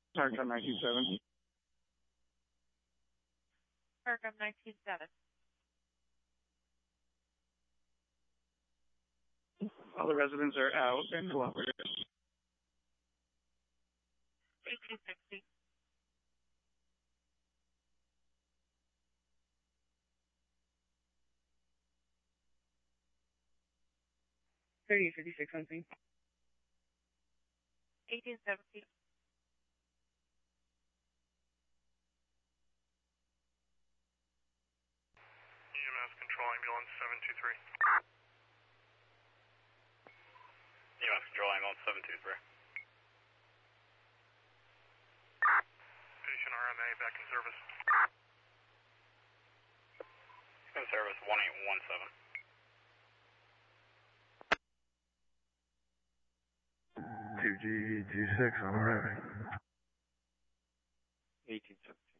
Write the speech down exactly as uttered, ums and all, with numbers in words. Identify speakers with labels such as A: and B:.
A: Tarcom nineteen seven.
B: Tarcom nineteen seven.
A: All the residents are out and cooperative.
B: eighteen sixty.
C: thirty fifty-six on scene.
B: eighteen seventy.
D: E M S control ambulance seven two three. E M S control ambulance seven two three. Patient R M A back in service. In service one eight one seven.
E: two G two six, I'm ready.
A: eighteen seventeen.